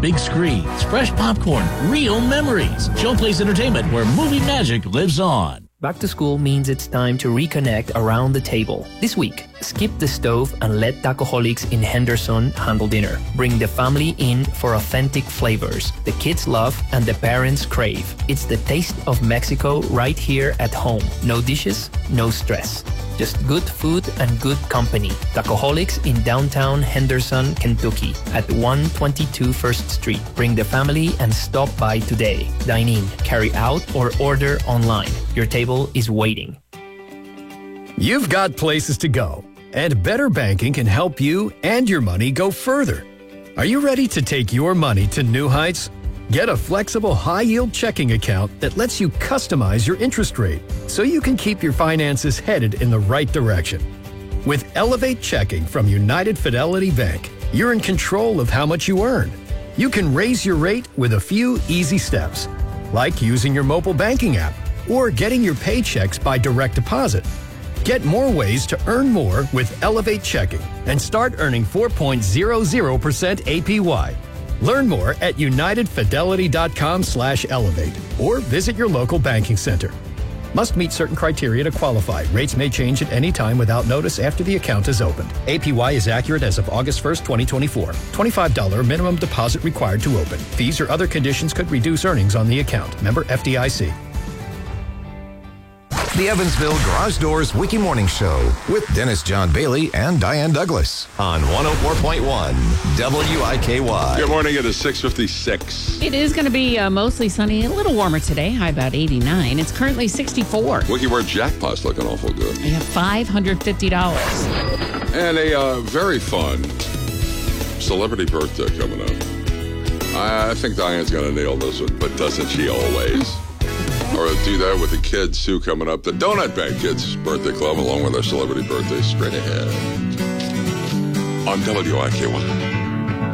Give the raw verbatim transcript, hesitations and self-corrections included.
big screens, fresh popcorn, real memories. Showplace Entertainment, where movie magic lives on. Back to school means it's time to reconnect around the table. This week, skip the stove and let Tacoholics in Henderson handle dinner. Bring the family in for authentic flavors the kids love and the parents crave. It's the taste of Mexico right here at home. No dishes, no stress. Just good food and good company. Tacoholics in downtown Henderson, Kentucky at one twenty-two First Street. Bring the family and stop by today. Dine in, carry out, or order online. Your table is waiting. You've got places to go, and Better Banking can help you and your money go further. Are you ready to take your money to new heights? Get a flexible high-yield checking account that lets you customize your interest rate so you can keep your finances headed in the right direction. With Elevate Checking from United Fidelity Bank, you're in control of how much you earn. You can raise your rate with a few easy steps, like using your mobile banking app or getting your paychecks by direct deposit. Get more ways to earn more with Elevate Checking and start earning four point zero zero percent A P Y. Learn more at unitedfidelity.com slash elevate or visit your local banking center. Must meet certain criteria to qualify. Rates may change at any time without notice after the account is opened. A P Y is accurate as of August first, twenty twenty-four. twenty-five dollars minimum deposit required to open. Fees or other conditions could reduce earnings on the account. Member F D I C. The Evansville Garage Doors Wiki Morning Show with Dennis John Bailey and Diane Douglas on one oh four point one W I K Y. Good morning. It is six fifty-six. It is going to be uh, mostly sunny, a little warmer today, high about eighty-nine. It's currently sixty-four. Wiki Word jackpot's looking awful good. We have five hundred fifty dollars. And a uh, very fun celebrity birthday coming up. I think Diane's going to nail this one, but doesn't she always? Or do that with the kids, too, coming up. The Donut Bank Kids Birthday Club, along with our celebrity birthday, straight ahead on W I K Y.